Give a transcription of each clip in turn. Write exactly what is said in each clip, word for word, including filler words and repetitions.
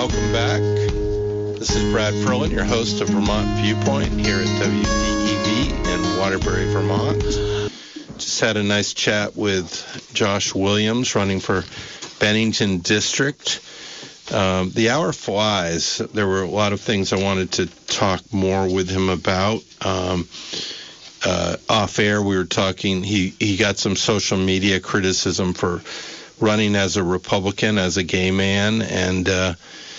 welcome back. This is Brad Ferlin, your host of Vermont Viewpoint here at W D E V in Waterbury, Vermont. Just had a nice chat with Josh Williams, running for Bennington District. Um, the hour flies. There were a lot of things I wanted to talk more with him about. Um, uh, off air, we were talking, he, he got some social media criticism for running as a Republican, as a gay man, and uh,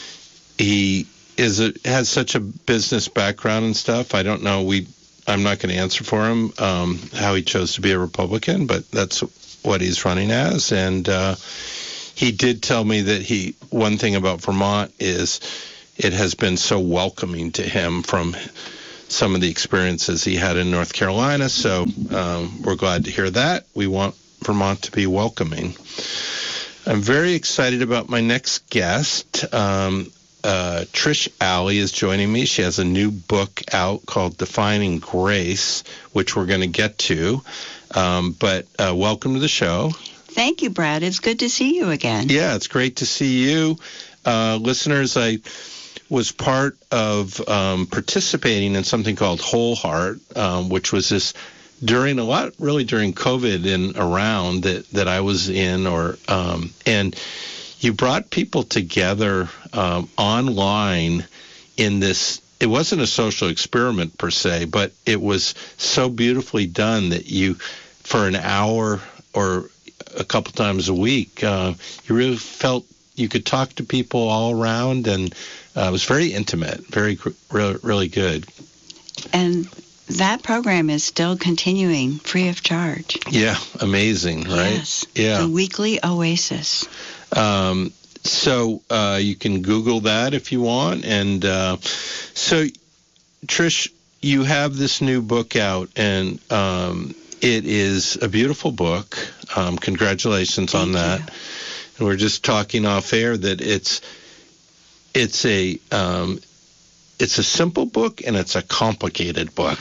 he is a, has such a business background and stuff. I don't know. We I'm not going to answer for him um, how he chose to be a Republican, but that's what he's running as. And uh, he did tell me that he one thing about Vermont is it has been so welcoming to him from some of the experiences he had in North Carolina. So um, we're glad to hear that. We want Vermont to be welcoming. I'm very excited about my next guest. Um, uh, Trish Alley is joining me. She has a new book out called Defining Grace, which we're going to get to. Um, but uh, welcome to the show. Thank you, Brad. It's good to see you again. Yeah, it's great to see you. Uh, listeners, I was part of um, participating in something called Whole Heart, um, which was this during a lot, really during COVID and around that, that I was in, or um, and you brought people together um, online in this. It wasn't a social experiment per se, but it was so beautifully done that you, for an hour or a couple times a week, uh, you really felt you could talk to people all around, and uh, it was very intimate, very really, really good. And that program is still continuing free of charge. Yeah, amazing, right? Yes, yeah. The Weekly Oasis. Um, so uh, you can Google that if you want. And uh, so, Trish, you have this new book out, and um, it is a beautiful book. Um, congratulations Thank on that. you. And we're just talking off air that it's it's a um, it's a simple book and it's a complicated book.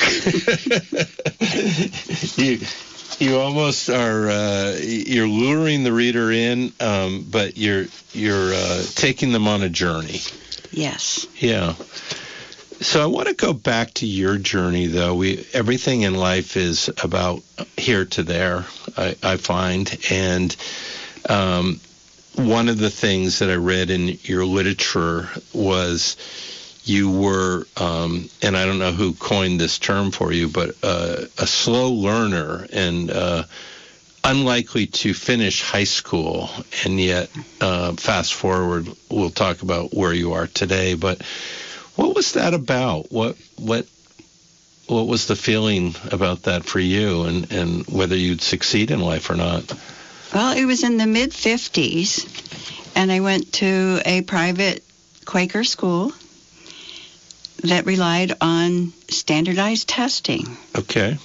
you you almost are uh, you're luring the reader in, um, but you're you're uh, taking them on a journey. Yes. Yeah. So I want to go back to your journey, though. We everything in life is about here to there, I, I find, and um, one of the things that I read in your literature was you were, um, and I don't know who coined this term for you, but uh, a slow learner and uh, unlikely to finish high school, and yet uh, fast forward, we'll talk about where you are today. But what was that about? What what what was the feeling about that for you, and, and whether you'd succeed in life or not? Well, it was in the mid fifties, and I went to a private Quaker school that relied on standardized testing. Okay.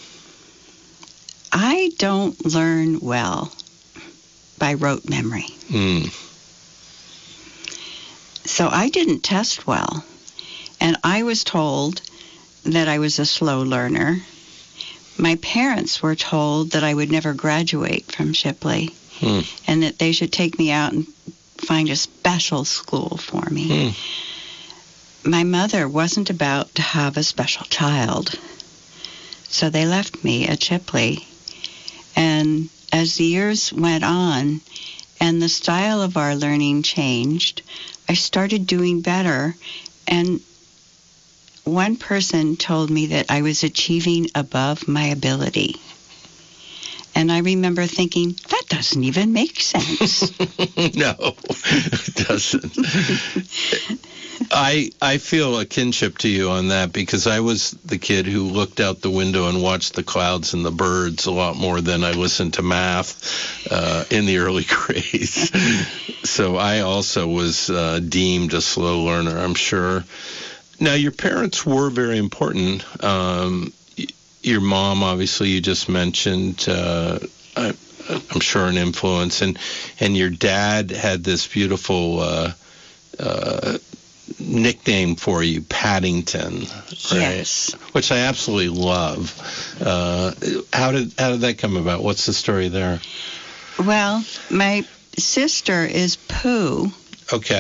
I don't learn well by rote memory. Mm. So I didn't test well. And I was told that I was a slow learner. My parents were told that I would never graduate from Shipley, Hmm. and that they should take me out and find a special school for me. Hmm. My mother wasn't about to have a special child, so they left me at Shipley. And as the years went on and the style of our learning changed, I started doing better, and one person told me that I was achieving above my ability. And I remember thinking, that doesn't even make sense. No, it doesn't. I I feel a kinship to you on that, because I was the kid who looked out the window and watched the clouds and the birds a lot more than I listened to math uh, in the early grades. So I also was uh, deemed a slow learner, I'm sure. Now, your parents were very important. Um, your mom, obviously, you just mentioned, uh, I, I'm sure an influence. And, and your dad had this beautiful uh, uh, nickname for you, Paddington, right? Yes. Which I absolutely love. Uh, how did how did that come about? What's the story there? Well, my sister is Pooh. Okay.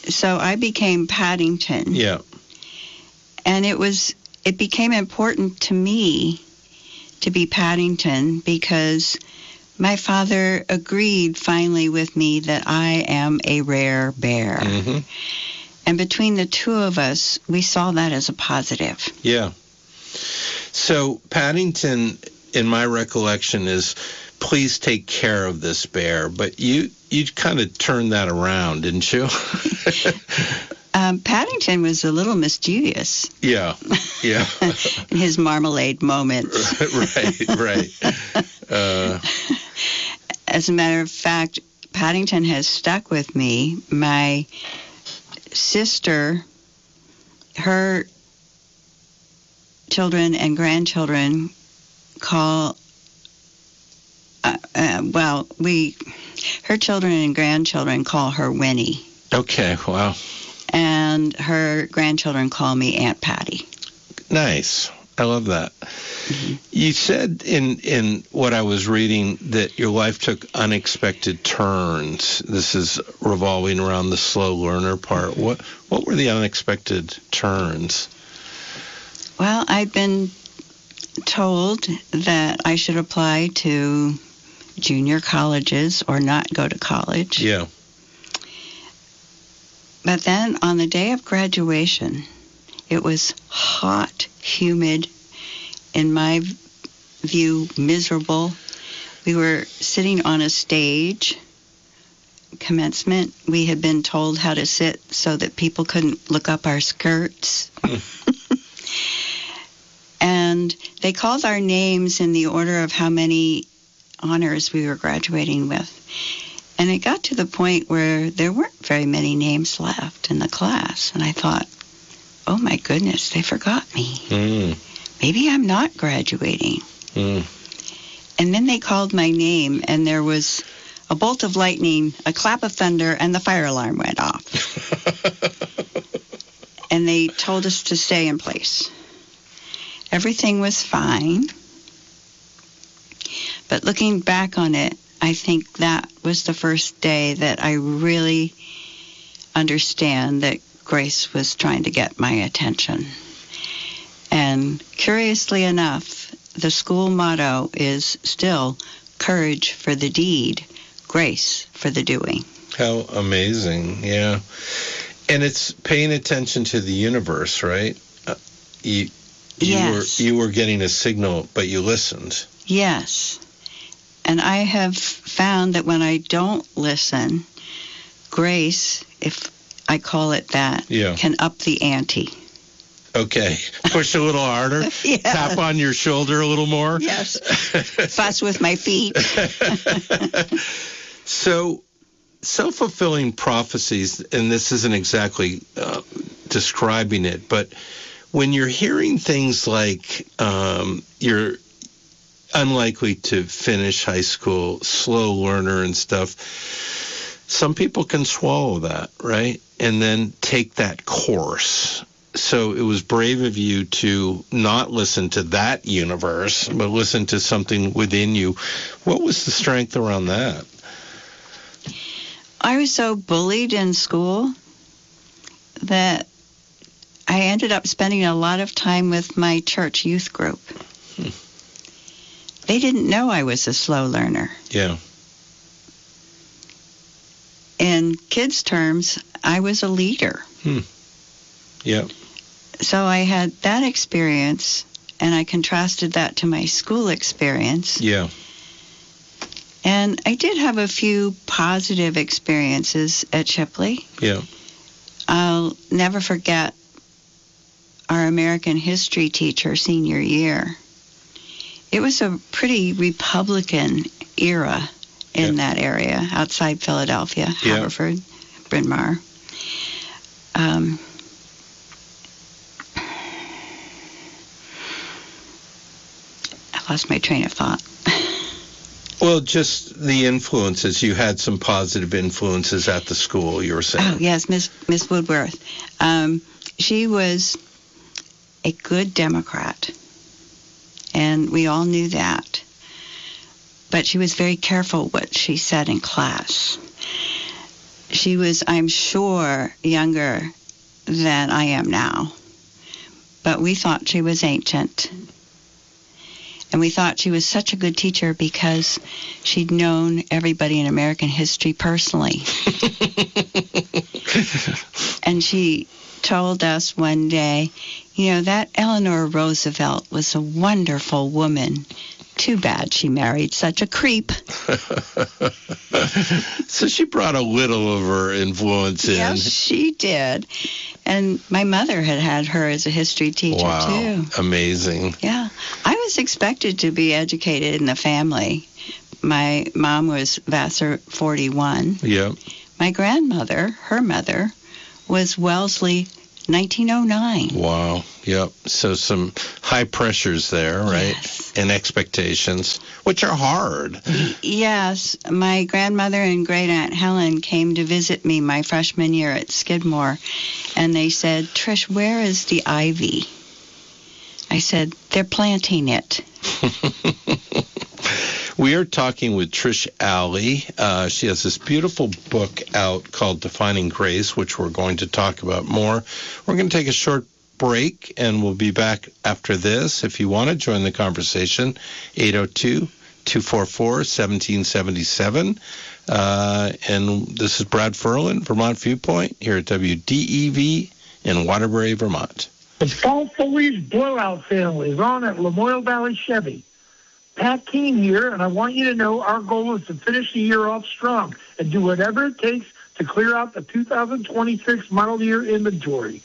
so I became Paddington. Yeah. And it was, it became important to me to be Paddington because my father agreed finally with me that I am a rare bear. Mm-hmm. And between the two of us, we saw that as a positive. Yeah. So Paddington, in my recollection, is please take care of this bear. But you you kind of turned that around, didn't you? um, Paddington was a little mischievous. Yeah, yeah. In his marmalade moments. right, right. Uh, As a matter of fact, Paddington has stuck with me. My sister, her children and grandchildren call, uh, uh, well, we, her children and grandchildren call her Winnie. Okay, wow. And her grandchildren call me Aunt Patty. Nice. I love that. Mm-hmm. You said in, in what I was reading that your life took unexpected turns. This is revolving around the slow learner part. What what were the unexpected turns? Well, I'd been told that I should apply to junior colleges or not go to college. Yeah. But then on the day of graduation, it was hot, humid, in my view, miserable. We were sitting on a stage, commencement. We had been told how to sit so that people couldn't look up our skirts. And they called our names in the order of how many honors we were graduating with. And it got to the point where there weren't very many names left in the class. And I thought, oh my goodness, they forgot me. Mm. Maybe I'm not graduating. Mm. And then they called my name, and there was a bolt of lightning, a clap of thunder, and the fire alarm went off. And they told us to stay in place. Everything was fine. But looking back on it, I think that was the first day that I really understand that Grace was trying to get my attention. And curiously enough, the school motto is still courage for the deed, grace for the doing. How amazing, yeah. And it's paying attention to the universe, right? Uh, you you yes. were you were getting a signal, but you listened. Yes. And I have found that when I don't listen, grace, if I call it that, yeah. can up the ante. Okay. Push a little harder. Yeah. Tap on your shoulder a little more. Yes. Fuss with my feet. So, self-fulfilling prophecies, and this isn't exactly uh, describing it, but when you're hearing things like um, you're unlikely to finish high school, slow learner and stuff, some people can swallow that, right? And then take that course. So it was brave of you to not listen to that universe, but listen to something within you. What was the strength around that? I was so bullied in school that I ended up spending a lot of time with my church youth group. Hmm. They didn't know I was a slow learner. Yeah. In kids' terms, I was a leader. Hmm. Yeah. So I had that experience, and I contrasted that to my school experience. Yeah. And I did have a few positive experiences at Shipley. Yeah. I'll never forget our American history teacher senior year. It was a pretty Republican era in yeah. that area, outside Philadelphia, yeah. Haverford, Bryn Mawr. Um, I lost my train of thought. Well, just the influences. You had some positive influences at the school, you were saying. Oh, yes, Miss Miss Woodworth. Um, she was a good Democrat, and we all knew that. But she was very careful what she said in class. she was, I'm sure, younger than I am now. But we thought she was ancient. And we thought she was such a good teacher because she'd known everybody in American history personally. And she told us one day, you know, that Eleanor Roosevelt was a wonderful woman. Too bad she married such a creep. So she brought a little of her influence in. Yes, she did. And my mother had had her as a history teacher, wow. too. Amazing. Yeah. I was expected to be educated in the family. My mom was Vassar forty-one. Yep. My grandmother, her mother, was Wellesley nineteen oh nine. Wow. Yep. So some high pressures there, right? Yes. And expectations, which are hard. Yes. My grandmother and great aunt Helen came to visit me my freshman year at Skidmore, and they said, Trish, where is the ivy? I said, they're planting it. We are talking with Trish Alley. Uh, she has this beautiful book out called Defining Grace, which we're going to talk about more. We're going to take a short break, and we'll be back after this. If you want to join the conversation, eight oh two, two four four, one seven seven seven. Uh, and this is Brad Ferlin, Vermont Viewpoint, here at W D E V in Waterbury, Vermont. The fall foliage blowout sale is on at Lamoille Valley Chevy. Pat Keene here, and I want you to know our goal is to finish the year off strong and do whatever it takes to clear out the two thousand twenty-six model year inventory.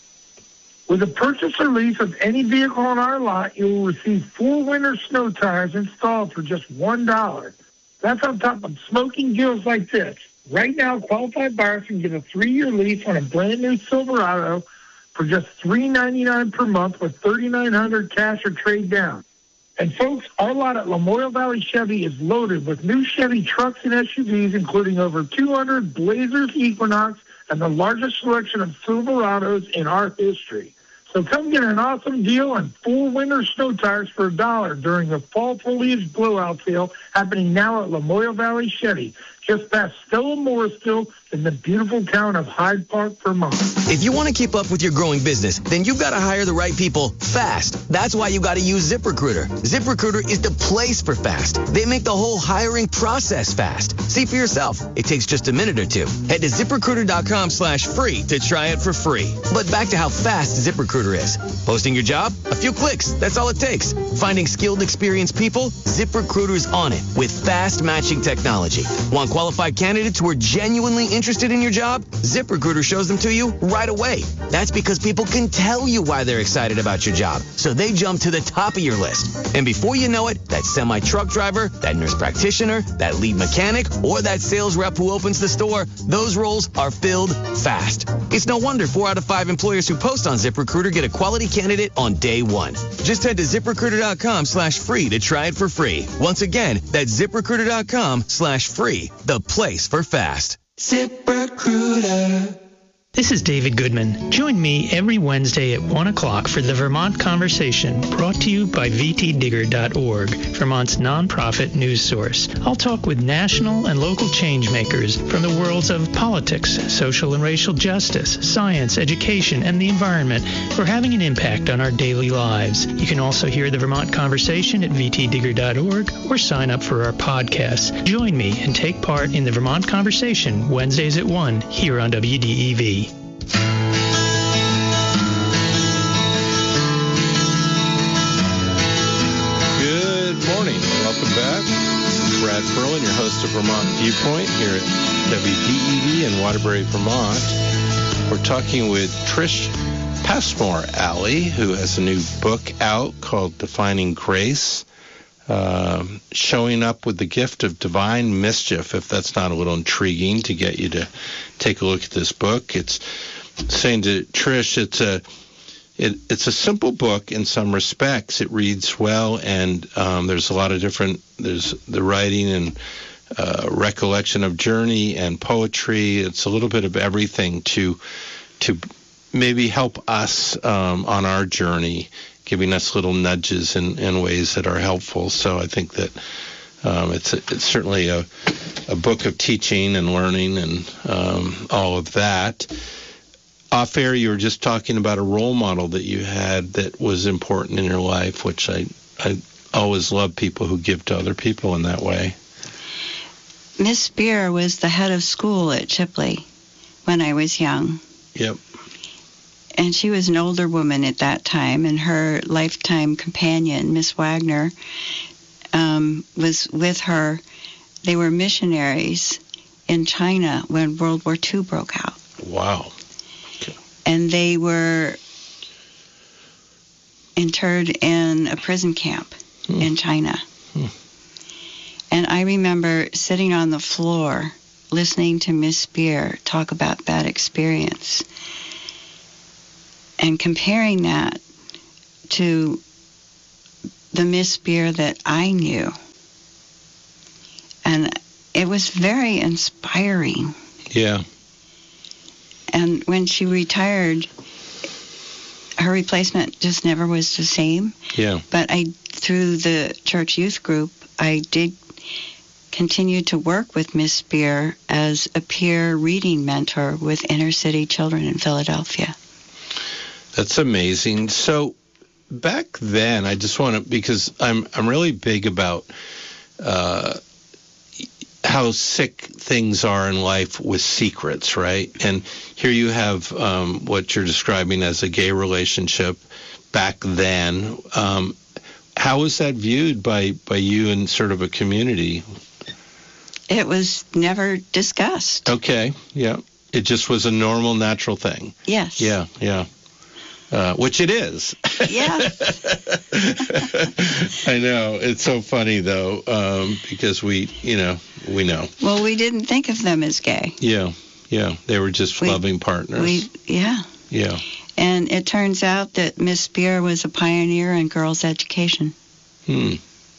With a purchase or lease of any vehicle on our lot, you will receive four winter snow tires installed for just one dollar. That's on top of smoking deals like this. Right now, qualified buyers can get a three-year lease on a brand-new Silverado for just three ninety-nine per month with thirty-nine hundred cash or trade down. And folks, our lot at Lamoille Valley Chevy is loaded with new Chevy trucks and S U Vs, including over two hundred Blazers, Equinox, and the largest selection of Silverados in our history. So come get an awesome deal on four winter snow tires for a dollar during the fall foliage blowout sale happening now at Lamoille Valley Chevy, just past Stella Morrisville in the beautiful town of Hyde Park, Vermont. If you want to keep up with your growing business, then you've got to hire the right people fast. That's why you got to use ZipRecruiter. ZipRecruiter is the place for fast. They make the whole hiring process fast. See for yourself. It takes just a minute or two. Head to ZipRecruiter.com slash free to try it for free. But back to how fast ZipRecruiter is. Posting your job? A few clicks. That's all it takes. Finding skilled, experienced people? ZipRecruiter's on it with fast matching technology. Want qualified candidates who are genuinely interested in your job? ZipRecruiter shows them to you right away. That's because people can tell you why they're excited about your job, so they jump to the top of your list. And before you know it, that semi-truck driver, that nurse practitioner, that lead mechanic, or that sales rep who opens the store, those roles are filled fast. It's no wonder four out of five employers who post on ZipRecruiter get a quality candidate on day one. Just head to ZipRecruiter.com slash free to try it for free. Once again, that's ZipRecruiter.com slash free, the place for fast. ZipRecruiter. This is David Goodman. Join me every Wednesday at one o'clock for the Vermont Conversation, brought to you by V T Digger dot org, Vermont's nonprofit news source. I'll talk with national and local changemakers from the worlds of politics, social and racial justice, science, education, and the environment who are having an impact on our daily lives. You can also hear the Vermont Conversation at V T Digger dot org or sign up for our podcasts. Join me and take part in the Vermont Conversation Wednesdays at one here on W D E V. Welcome back. This is Brad Ferlin, your host of Vermont Viewpoint here at W D E V in Waterbury, Vermont. We're talking with Trish Passmore Alley, who has a new book out called Defining Grace, um, showing up with the gift of divine mischief, if that's not a little intriguing to get you to take a look at this book. It's saying to Trish, it's a It, it's a simple book in some respects. It reads well, and um, there's a lot of different, there's the writing and uh, recollection of journey and poetry. It's a little bit of everything to to maybe help us um, on our journey, giving us little nudges in, in ways that are helpful. So I think that Um, it's, a, it's certainly a, a book of teaching and learning and um, all of that. Off air, you were just talking about a role model that you had that was important in your life, which I, I always love people who give to other people in that way. Miss Spear was the head of school at Chipley when I was young. Yep. And she was an older woman at that time, and her lifetime companion, Miss Wagner, um, was with her. They were missionaries in China when World War Two broke out. Wow. Okay. And they were interred in a prison camp hmm. in China. Hmm. And I remember sitting on the floor listening to Miss Spear talk about that experience and comparing that to the Miss Spear that I knew. And it was very inspiring. Yeah. And when she retired, her replacement just never was the same. Yeah. But I, through the church youth group, I did continue to work with Miss Spear as a peer reading mentor with inner city children in Philadelphia. That's amazing. So back then, I just want to, because I'm I'm really big about uh, how sick things are in life with secrets, right? And here you have um, what you're describing as a gay relationship back then. Um, how was that viewed by, by you and sort of a community? It was never discussed. Okay, yeah. It just was a normal, natural thing. Yes. Yeah, yeah. Uh, which it is. Yeah. I know. It's so funny, though, um, because we, you know, we know. Well, we didn't think of them as gay. Yeah, yeah. They were just we, loving partners. We, yeah. Yeah. And it turns out that Miss Spear was a pioneer in girls' education. Hmm.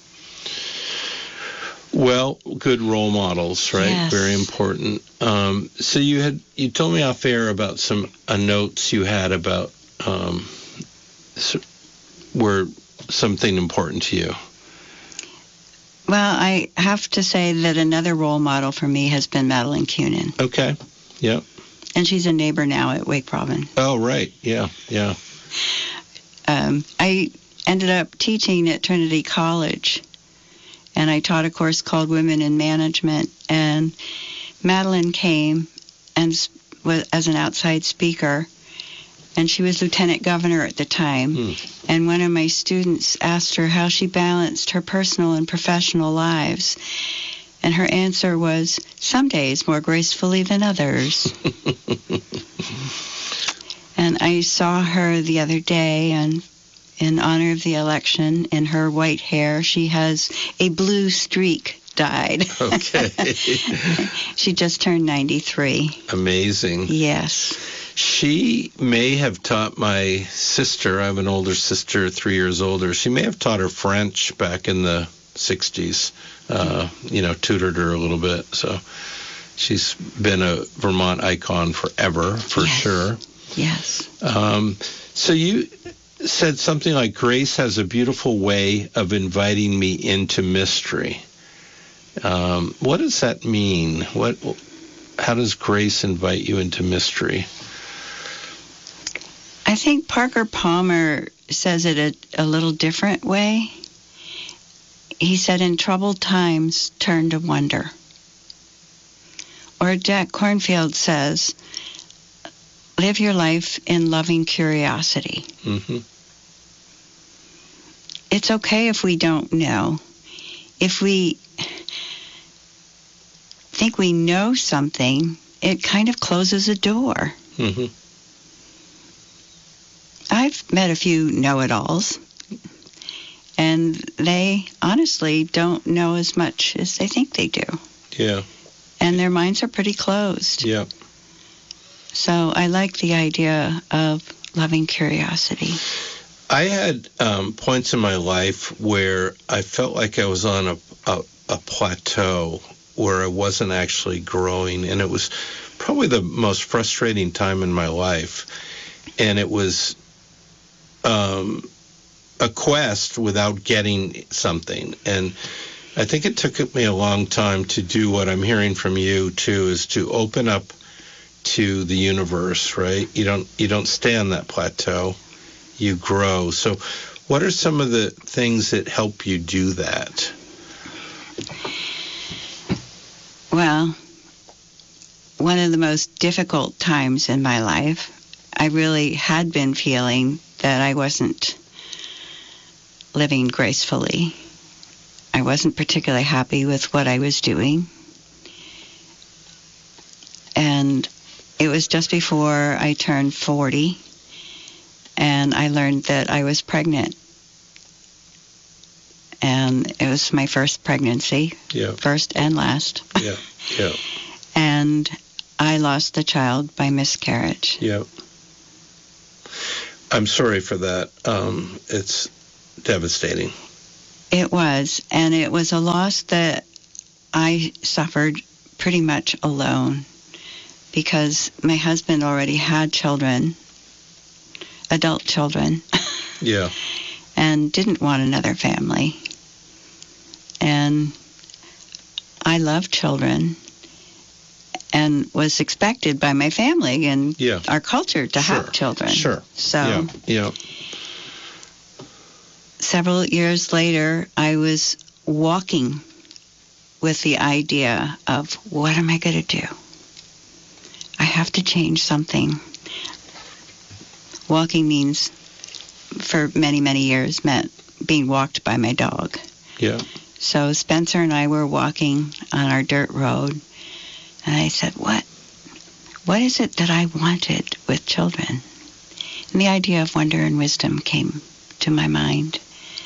Well, good role models, right? Yes. Very important. Um, so you had you told me off air about some uh, notes you had about um, so, were something important to you. Well, I have to say that another role model for me has been Madeline Kunin. Okay. Yep. And she's a neighbor now at Wake Robin. Oh, right. Yeah. Yeah. Um, I ended up teaching at Trinity College. And I taught a course called Women in Management. And Madeline came and was as an outside speaker. And she was lieutenant governor at the time. Hmm. And one of my students asked her how she balanced her personal and professional lives. And her answer was, some days more gracefully than others. And I saw her the other day, and in honor of the election, in her white hair, she has a blue streak dyed. Okay. She just turned ninety-three. Amazing. Yes. She may have taught my sister, I have an older sister, three years older, she may have taught her French back in the sixties, uh, you know, tutored her a little bit. So she's been a Vermont icon forever, for yes. sure. Yes. Um, so you said something like, grace has a beautiful way of inviting me into mystery. Um, what does that mean? What? How does grace invite you into mystery? I think Parker Palmer says it a, a little different way. He said, in troubled times, turn to wonder. Or Jack Kornfield says, live your life in loving curiosity. Mm-hmm. It's okay if we don't know. If we think we know something, it kind of closes a door. Mm-hmm. I've met a few know-it-alls, and they honestly don't know as much as they think they do. Yeah. And their minds are pretty closed. Yeah. So I like the idea of loving curiosity. I had um, points in my life where I felt like I was on a, a, a plateau where I wasn't actually growing, and it was probably the most frustrating time in my life. And it was um, a quest without getting something. And I think it took me a long time to do what I'm hearing from you too, is to open up to the universe, right? You don't you don't stay on that plateau, you grow. So what are some of the things that help you do that? Well, one of the most difficult times in my life, I really had been feeling that I wasn't living gracefully. I wasn't particularly happy with what I was doing. And it was just before I turned forty, and I learned that I was pregnant. And it was my first pregnancy, yeah. first and last. Yeah, yeah. And I lost the child by miscarriage. Yeah. I'm sorry for that. Um, it's devastating. It was, and it was a loss that I suffered pretty much alone, because my husband already had children, adult children. Yeah. And didn't want another family. And I love children and was expected by my family and yeah. our culture to sure. have children. Sure. So yeah. yeah. Several years later, I was walking with the idea of, what am I going to do? I have to change something. Walking means, for many, many years, meant being walked by my dog. Yeah. So Spencer and I were walking on our dirt road, and I said, what? What is it that I wanted with children? And the idea of wonder and wisdom came to my mind.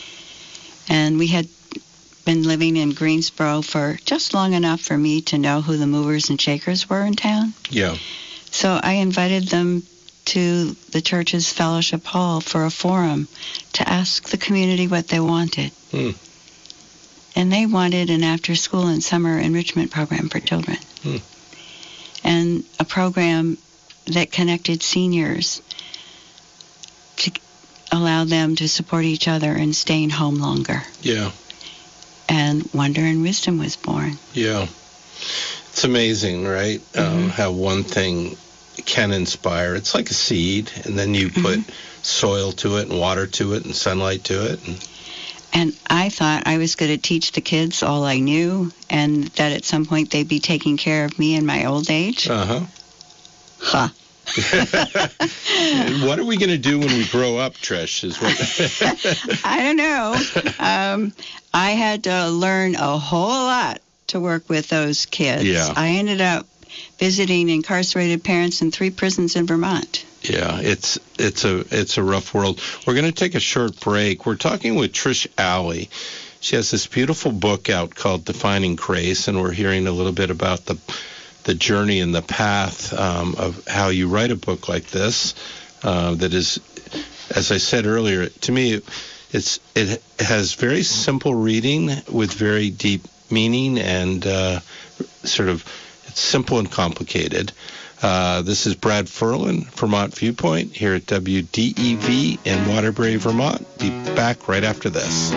And we had been living in Greensboro for just long enough for me to know who the movers and shakers were in town. Yeah. So I invited them to the church's fellowship hall for a forum to ask the community what they wanted. Hmm. And they wanted an after-school and summer enrichment program for children. Hmm. And a program that connected seniors to allow them to support each other in staying home longer. Yeah. And Wonder and Wisdom was born. Yeah. It's amazing, right? Mm-hmm. Um, how one thing can inspire. It's like a seed, and then you put mm-hmm. soil to it and water to it and sunlight to it. And, and I thought I was going to teach the kids all I knew, and that at some point they'd be taking care of me in my old age. Uh-huh. Huh. What are we going to do when we grow up, Trish? Is what I don't know. Um, I had to learn a whole lot to work with those kids. Yeah. I ended up visiting incarcerated parents in three prisons in Vermont. Yeah, it's it's a it's a rough world. We're going to take a short break. We're talking with Trish Alley. She has this beautiful book out called Defining Grace, and we're hearing a little bit about the the journey and the path um, of how you write a book like this. Uh, that is, as I said earlier, to me, it's it has very simple reading with very deep meaning, and uh, sort of it's simple and complicated. Uh, this is Brad Ferlin, Vermont Viewpoint, here at W D E V in Waterbury, Vermont. Be back right after this.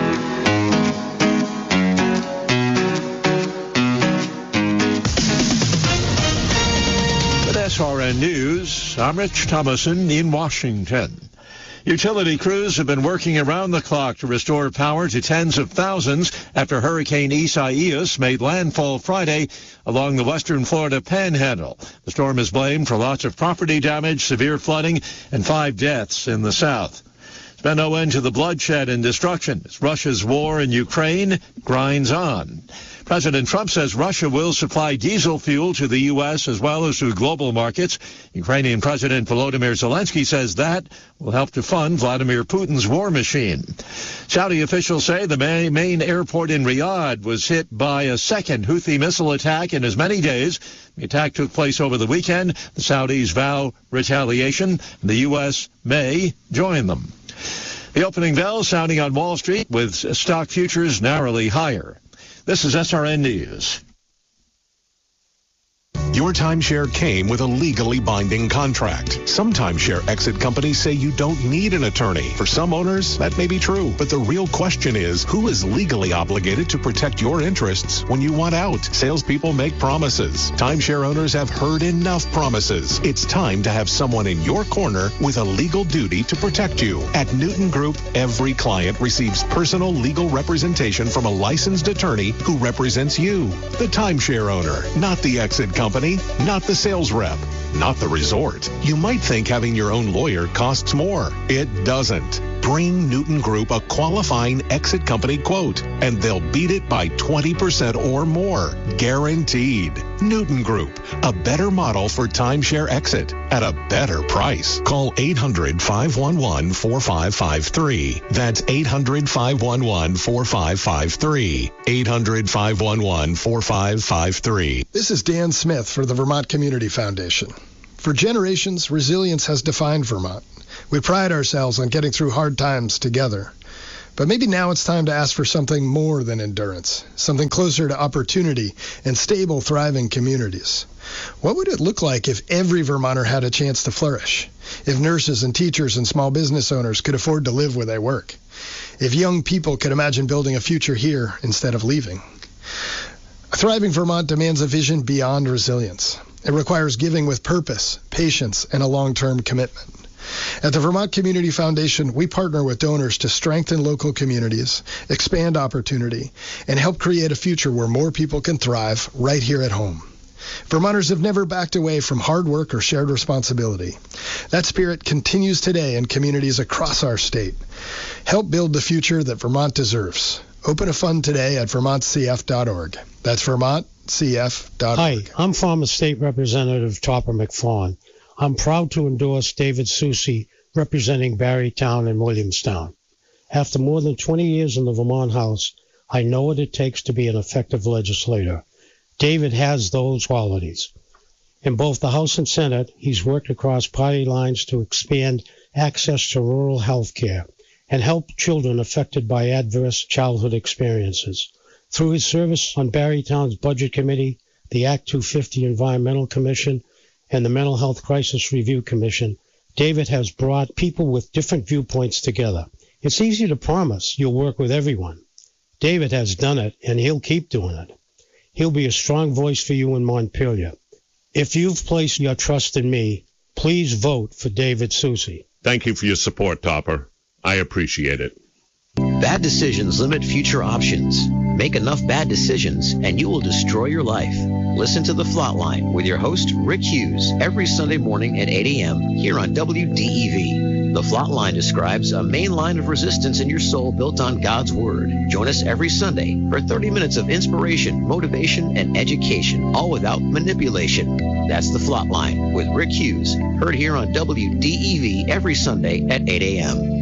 With S R N News, I'm Rich Thomason in Washington. Utility crews have been working around the clock to restore power to tens of thousands after Hurricane Isaias made landfall Friday along the western Florida panhandle. The storm is blamed for lots of property damage, severe flooding, and five deaths in the south. There's been no end to the bloodshed and destruction as Russia's war in Ukraine grinds on. President Trump says Russia will supply diesel fuel to the U S as well as to global markets. Ukrainian President Volodymyr Zelensky says that will help to fund Vladimir Putin's war machine. Saudi officials say the main airport in Riyadh was hit by a second Houthi missile attack in as many days. The attack took place over the weekend. The Saudis vow retaliation. The U S may join them. The opening bell sounding on Wall Street with stock futures narrowly higher. This is S R N News. Your timeshare came with a legally binding contract. Some timeshare exit companies say you don't need an attorney. For some owners, that may be true. But the real question is, who is legally obligated to protect your interests when you want out? Salespeople make promises. Timeshare owners have heard enough promises. It's time to have someone in your corner with a legal duty to protect you. At Newton Group, every client receives personal legal representation from a licensed attorney who represents you, the timeshare owner, not the exit company, not the sales rep, not the resort. You might think having your own lawyer costs more. It doesn't. Bring Newton Group a qualifying exit company quote, and they'll beat it by twenty percent or more. Guaranteed. Newton Group, a better model for timeshare exit at a better price. Call eight hundred, five one one, four five five three. That's eight hundred, five one one, four five five three. eight hundred, five one one, four five five three. This is Dan Smith for the Vermont Community Foundation. For generations, resilience has defined Vermont. We pride ourselves on getting through hard times together. But maybe now it's time to ask for something more than endurance, something closer to opportunity and stable, thriving communities. What would it look like if every Vermonter had a chance to flourish? If nurses and teachers and small business owners could afford to live where they work? If young people could imagine building a future here instead of leaving? A thriving Vermont demands a vision beyond resilience. It requires giving with purpose, patience, and a long-term commitment. At the Vermont Community Foundation, we partner with donors to strengthen local communities, expand opportunity, and help create a future where more people can thrive right here at home. Vermonters have never backed away from hard work or shared responsibility. That spirit continues today in communities across our state. Help build the future that Vermont deserves. Open a fund today at vermont c f dot org. That's vermont c f dot org. Hi, I'm former State Representative Topper McFawn. I'm proud to endorse David Soucy, representing Barrytown and Williamstown. After more than twenty years in the Vermont House, I know what it takes to be an effective legislator. David has those qualities. In both the House and Senate, he's worked across party lines to expand access to rural health care and help children affected by adverse childhood experiences. Through his service on Barrytown's Budget Committee, the Act two fifty Environmental Commission, and the Mental Health Crisis Review Commission, David has brought people with different viewpoints together. It's easy to promise you'll work with everyone. David has done it, and he'll keep doing it. He'll be a strong voice for you in Montpelier. If you've placed your trust in me, please vote for David Soucy. Thank you for your support, Topper. I appreciate it. Bad decisions limit future options. Make enough bad decisions, and you will destroy your life. Listen to The Flatline with your host, Rick Hughes, every Sunday morning at eight a.m. here on W D E V. The Flatline describes a main line of resistance in your soul built on God's Word. Join us every Sunday for thirty minutes of inspiration, motivation, and education, all without manipulation. That's The Flatline with Rick Hughes, heard here on W D E V every Sunday at eight a.m.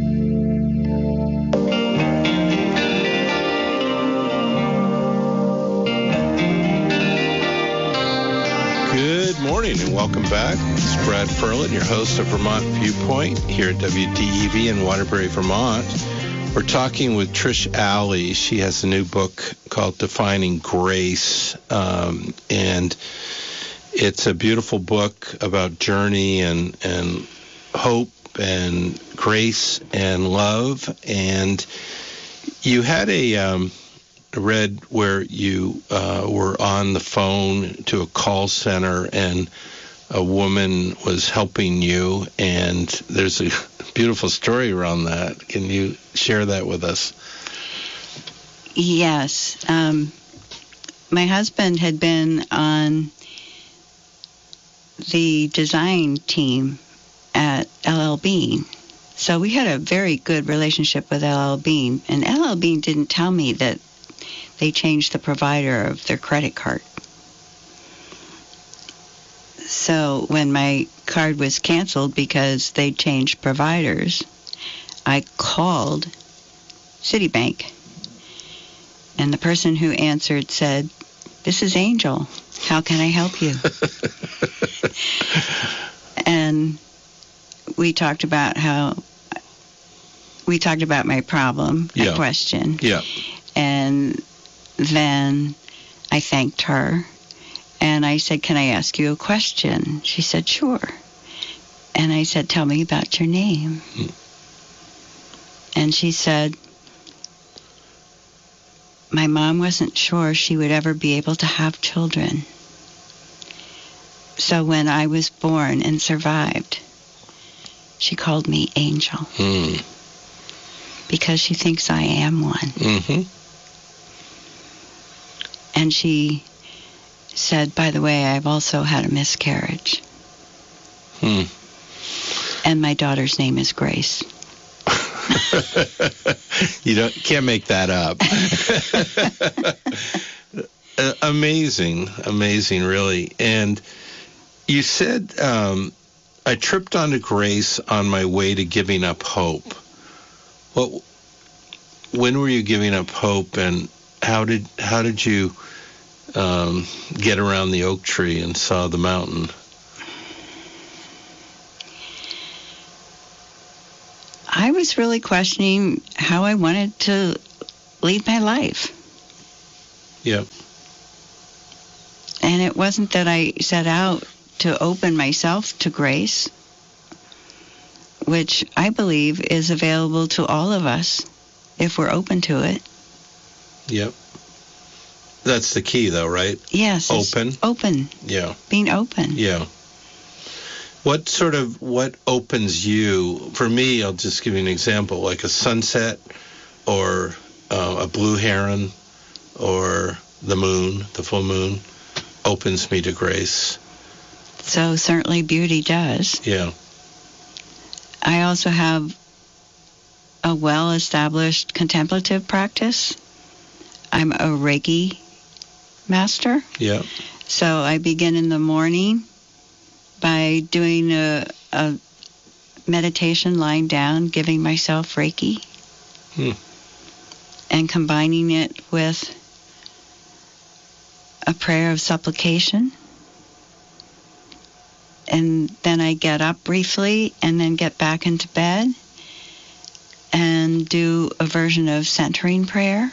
Good morning and welcome back. It's Brad Ferlin, your host of Vermont Viewpoint here at W D E V in Waterbury, Vermont. We're talking with Trish Alley. She has a new book called Defining Grace, um, and it's a beautiful book about journey and, and hope and grace and love. And you had a... Um, read where you uh, were on the phone to a call center and a woman was helping you, and there's a beautiful story around that. Can you share that with us? Yes. Um, my husband had been on the design team at L L Bean. So we had a very good relationship with L L Bean, and L L Bean didn't tell me that they changed the provider of their credit card. So when my card was canceled because they changed providers, I called Citibank. And the person who answered said, "This is Angel. How can I help you?" And we talked about how, we talked about my problem, my yeah. question. Yeah. And then I thanked her, And I said, can I ask you a question? She said, sure. And I said, tell me about your name. Hmm. And she said, my mom wasn't sure she would ever be able to have children. So when I was born and survived, she called me Angel. Hmm. Because she thinks I am one. Mm-hmm. And she said, by the way, I've also had a miscarriage. Hmm. And my daughter's name is Grace. You don't can't make that up. uh, amazing, amazing, really. And you said um, I tripped onto Grace on my way to giving up hope. What? When were you giving up hope, and how did how did you um, get around the oak tree and saw the mountain? I was really questioning how I wanted to lead my life. Yep. And it wasn't that I set out to open myself to grace, which I believe is available to all of us if we're open to it. Yep. That's the key, though, right? Yes. Open. Open. Yeah. Being open. Yeah. What sort of, what opens you? For me, I'll just give you an example, like a sunset or uh, a blue heron or the moon, the full moon, opens me to grace. So certainly beauty does. Yeah. I also have a well-established contemplative practice. I'm a Reiki master. Yeah. So I begin in the morning by doing a, a meditation lying down, giving myself Reiki, hmm. and combining it with a prayer of supplication. And then I get up briefly and then get back into bed and do a version of centering prayer.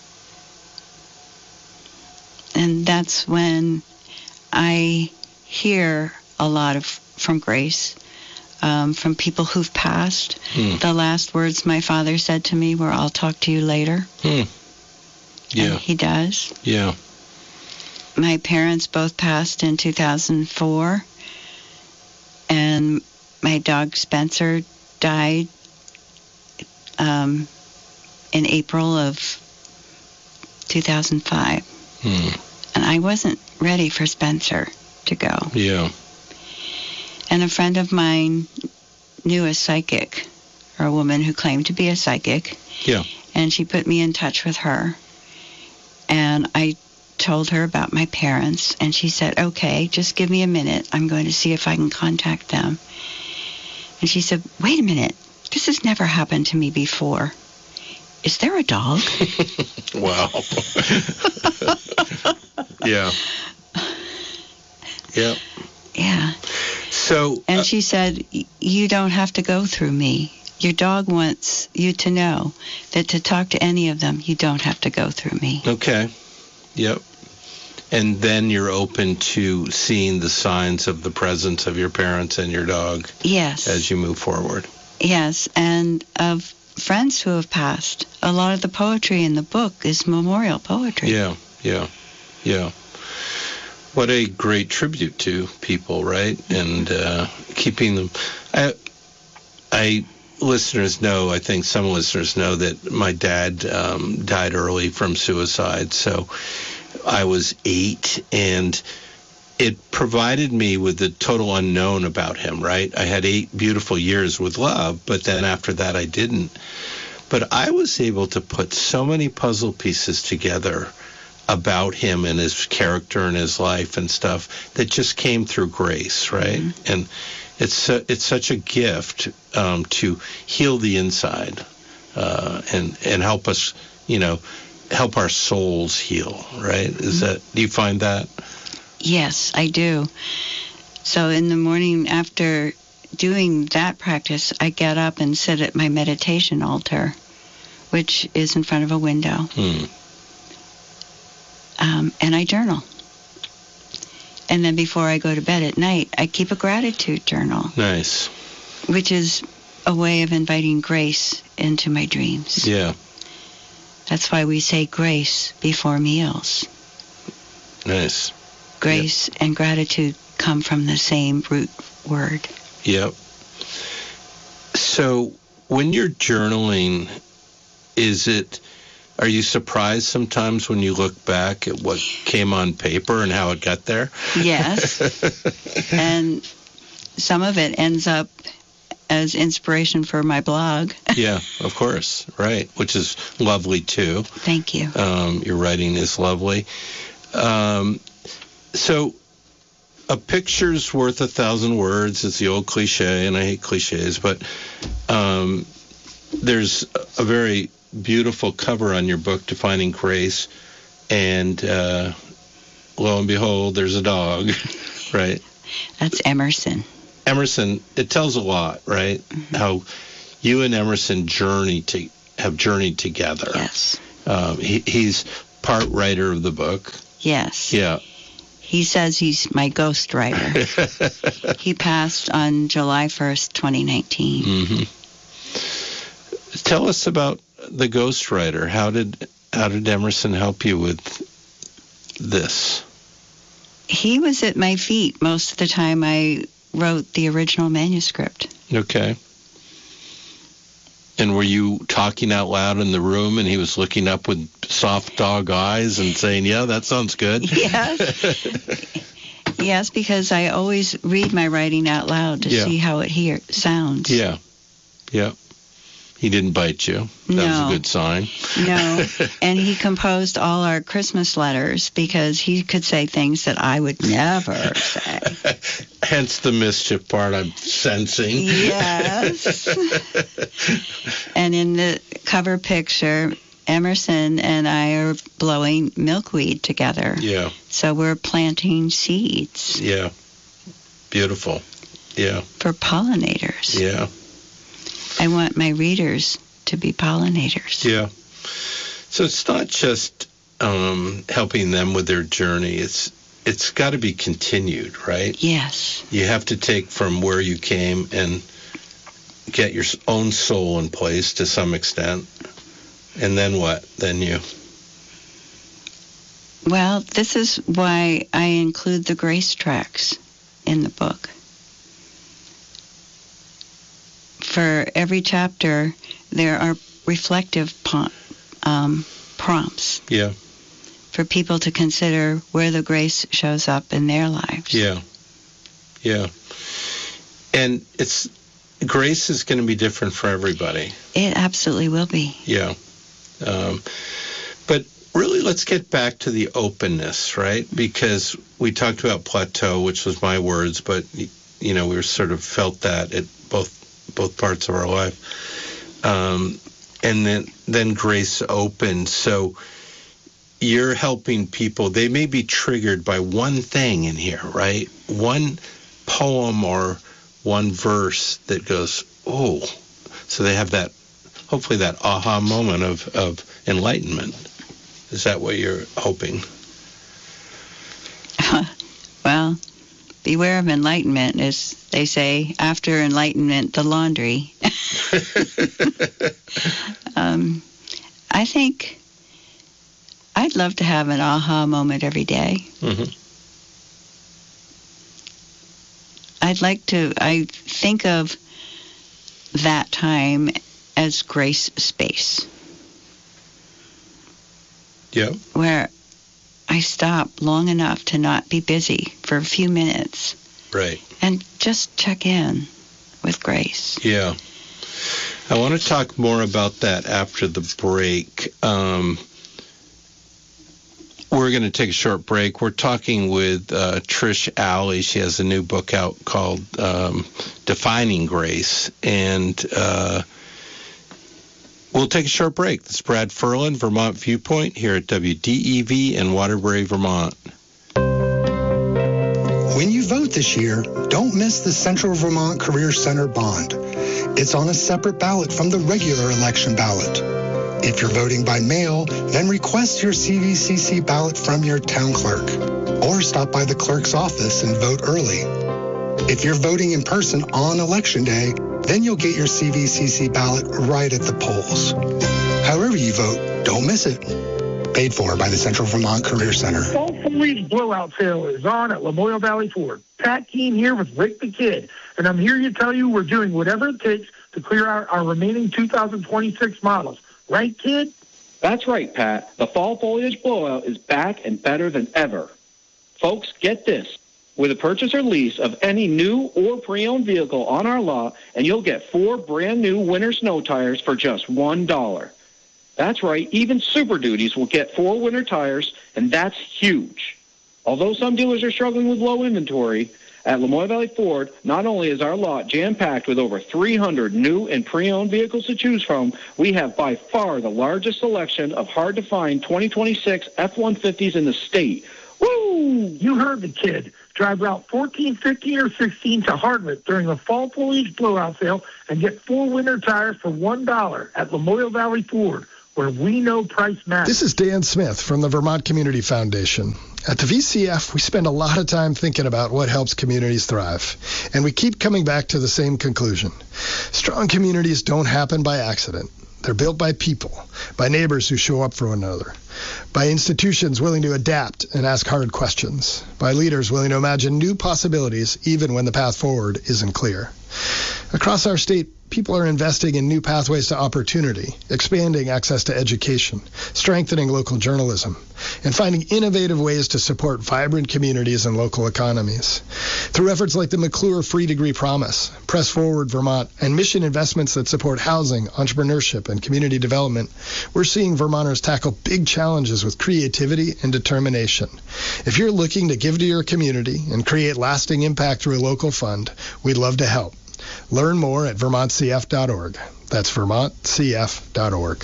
And that's when I hear a lot of from grace, um, from people who've passed. Hmm. The last words my father said to me were, I'll talk to you later. Hmm. Yeah. And he does. Yeah. My parents both passed in two thousand four, and my dog Spencer died um, in April of two thousand five. Hmm. And I wasn't ready for Spencer to go. Yeah. And a friend of mine knew a psychic, or a woman who claimed to be a psychic. Yeah. And she put me in touch with her. And I told her about my parents, and she said, okay, just give me a minute. I'm going to see if I can contact them. And she said, wait a minute. This has never happened to me before. Is there a dog? Wow. Yeah. Yep. Yeah. So. And uh, she said, you don't have to go through me. Your dog wants you to know that to talk to any of them, you don't have to go through me. Okay. Yep. And then you're open to seeing the signs of the presence of your parents and your dog. Yes. As you move forward. Yes. And of friends who have passed, a lot of the poetry in the book is memorial poetry. Yeah. Yeah. Yeah. What a great tribute to people, right? And uh, keeping them. I, I listeners know, I think some listeners know that my dad um, died early from suicide. So I was eight, and it provided me with the total unknown about him, right? I had eight beautiful years with love, but then after that I didn't. But I was able to put so many puzzle pieces together about him and his character and his life and stuff that just came through grace, right? Mm-hmm. And it's uh, it's such a gift um, to heal the inside uh, and and help us, you know, help our souls heal, right? Is mm-hmm. that, do you find that? Yes, I do. So in the morning after doing that practice, I get up and sit at my meditation altar, which is in front of a window. Hmm. Um, and I journal. And then before I go to bed at night, I keep a gratitude journal. Nice. Which is a way of inviting grace into my dreams. Yeah. That's why we say grace before meals. Nice. Grace yep. and gratitude come from the same root word. Yep. So when you're journaling, is it, are you surprised sometimes when you look back at what came on paper and how it got there? Yes. And some of it ends up as inspiration for my blog. Yeah, of course. Right. Which is lovely, too. Thank you. Um, your writing is lovely. Um, so a picture's worth a thousand words. It's the old cliche, and I hate cliches, but um, there's a very beautiful cover on your book, Defining Grace, and uh, lo and behold, there's a dog, right? That's Emerson. Emerson, it tells a lot, right? Mm-hmm. How you and Emerson journey to have journeyed together. Yes. Um, he, he's part writer of the book. Yes. Yeah. He says he's my ghost writer. He passed on July first, twenty nineteen. Mm-hmm. Tell us about the ghost writer. How did how did Emerson help you with this? He was at my feet most of the time I wrote the original manuscript. Okay. And were you talking out loud in the room and he was looking up with soft dog eyes and saying, yeah, that sounds good? Yes. Yes, because I always read my writing out loud to yeah. see how it hear sounds. Yeah. Yeah. He didn't bite you. That no. was a good sign. No. And he composed all our Christmas letters because he could say things that I would never say. Hence the mischief part I'm sensing. Yes. And in the cover picture, Emerson and I are blowing milkweed together. Yeah. So we're planting seeds. Yeah. Beautiful. Yeah. For pollinators. Yeah. I want my readers to be pollinators. Yeah. So it's not just um, helping them with their journey. It's it's got to be continued, right? Yes. You have to take from where you came and get your own soul in place to some extent. And then what? Then you. Well, this is why I include the grace tracks in the book. For every chapter, there are reflective um, prompts. Yeah. For people to consider where the grace shows up in their lives. Yeah. Yeah. And it's grace is going to be different for everybody. It absolutely will be. Yeah. Um, but really, let's get back to the openness, right? Because we talked about plateau, which was my words, but, you know, we were sort of felt that at both both parts of our life. Um, and then, then grace opened. So you're helping people. They may be triggered by one thing in here, right? One poem or one verse that goes, oh. So they have that, hopefully that aha moment of, of enlightenment. Is that what you're hoping? Well, beware of enlightenment, as they say, after enlightenment, the laundry. um, I think I'd love to have an aha moment every day. Mm-hmm. I'd like to, I think of that time as grace space. Yeah. Where I stop long enough to not be busy for a few minutes. Right. And just check in with grace. Yeah. I want to talk more about that after the break. Um, we're going to take a short break. We're talking with uh, Trish Alley. She has a new book out called um, Defining Grace. And uh, we'll take a short break. This is Brad Ferlin, Vermont Viewpoint, here at W D E V in Waterbury, Vermont. When you vote this year, don't miss the Central Vermont Career Center bond. It's on a separate ballot from the regular election ballot. If you're voting by mail, then request your C V C C ballot from your town clerk. or stop by the clerk's office and vote early. If you're voting in person on Election Day, then you'll get your C V C C ballot right at the polls. However you vote, don't miss it. Paid for by the Central Vermont Career Center. Fall foliage blowout sale is on at Lamoille Valley Ford. Pat Keene here with Rick the Kid, and I'm here to tell you we're doing whatever it takes to clear out our remaining two thousand twenty-six models. Right, kid? That's right, Pat. The fall foliage blowout is back and better than ever. Folks, get this. With a purchase or lease of any new or pre-owned vehicle on our lot, and you'll get four brand new winter snow tires for just one dollar. That's right, even Super Duties will get four winter tires, and that's huge. Although some dealers are struggling with low inventory, at Lamoille Valley Ford, not only is our lot jam-packed with over three hundred new and pre-owned vehicles to choose from, we have by far the largest selection of hard-to-find twenty twenty-six F one fifties in the state. Woo! You heard the kid. Drive Route fourteen, fifteen, or sixteen to Hardwick during the fall foliage blowout sale and get four winter tires for one dollar at Lamoille Valley Ford, where we know price matters. This is Dan Smith from the Vermont Community Foundation. At the V C F, we spend a lot of time thinking about what helps communities thrive, and we keep coming back to the same conclusion. Strong communities don't happen by accident. They're built by people, by neighbors who show up for one another, by institutions willing to adapt and ask hard questions, by leaders willing to imagine new possibilities even when the path forward isn't clear. Across our state, people are investing in new pathways to opportunity, expanding access to education, strengthening local journalism, and finding innovative ways to support vibrant communities and local economies. Through efforts like the McClure Free Degree Promise, Press Forward Vermont, and mission investments that support housing, entrepreneurship, and community development, we're seeing Vermonters tackle big challenges with creativity and determination. If you're looking to give to your community and create lasting impact through a local fund, we'd love to help. Learn more at vermont c f dot org. That's vermont c f dot org.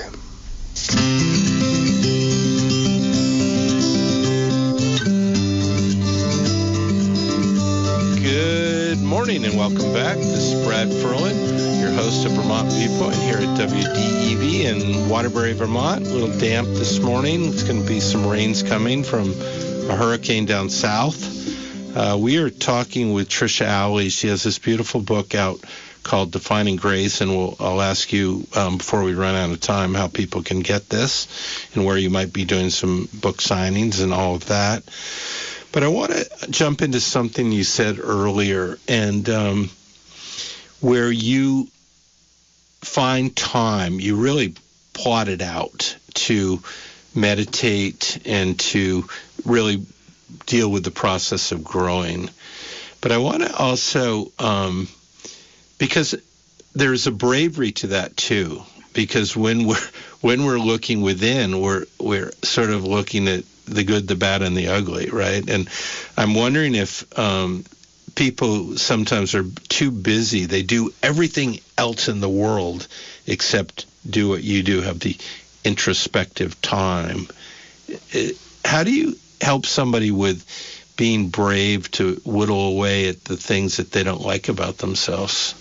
Good morning and welcome back. This is Brad Ferlin, your host of Vermont Viewpoint here at W D E V in Waterbury, Vermont. A little damp this morning. It's going to be some rains coming from a hurricane down south. Uh, we are talking with Tricia Alley. She has this beautiful book out called Defining Grace, and we'll, I'll ask you um, before we run out of time how people can get this and where you might be doing some book signings and all of that. But I want to jump into something you said earlier, and um, where you find time, you really plot it out to meditate and to really deal with the process of growing. But I want to also, um, because there's a bravery to that too, because when we're when we're looking within, we're we're sort of looking at the good, the bad, and the ugly, right? And I'm wondering if um, people sometimes are too busy. They do everything else in the world except do what you do, have the introspective time. How do you help somebody with being brave to whittle away at the things that they don't like about themselves?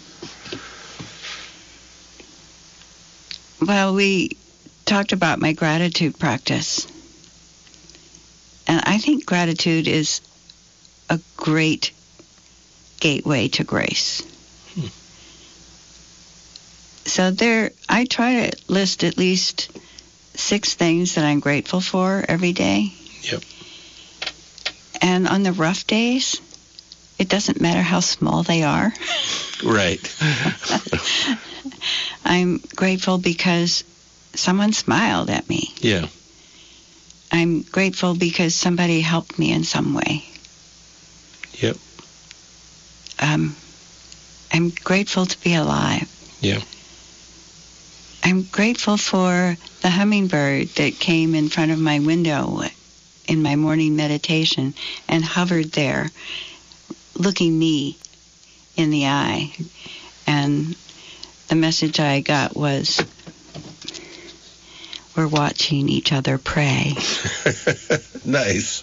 Well, we talked about my gratitude practice. And I think gratitude is a great gateway to grace. Hmm. So there, I try to list at least six things that I'm grateful for every day. Yep. And on the rough days, it doesn't matter how small they are. Right. I'm grateful because someone smiled at me. Yeah. I'm grateful because somebody helped me in some way. Yep. Um, I'm grateful to be alive. Yeah. I'm grateful for the hummingbird that came in front of my window in my morning meditation and hovered there, looking me in the eye. And the message I got was, we're watching each other pray. Nice.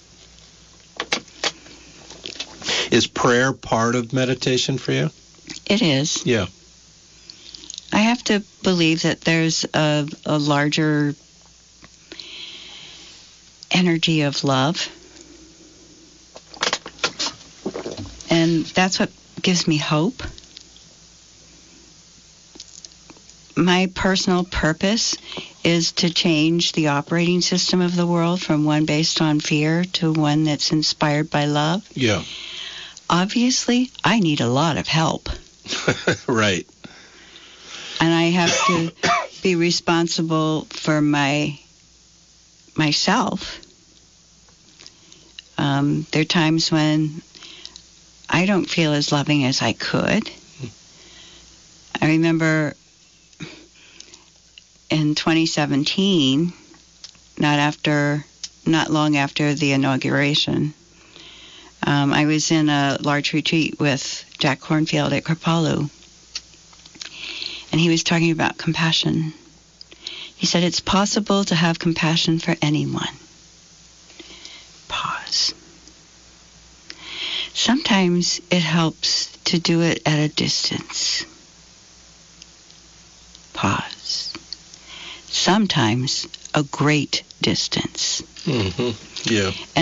Is prayer part of meditation for you? It is. Yeah. I have to believe that there's a, a larger energy of love And that's what gives me hope. My personal purpose is to change the operating system of the world from one based on fear to one that's inspired by love. Yeah. Obviously, I need a lot of help. Right. And I have to be responsible for my myself. Um, there are times when I don't feel as loving as I could. I remember in twenty seventeen, not after, not long after the inauguration, um, I was in a large retreat with Jack Kornfield at Kripalu, and he was talking about compassion. He said, it's possible to have compassion for anyone. Pause. Sometimes it helps to do it at a distance. Pause. Sometimes a great distance. Mm-hmm. Yeah. And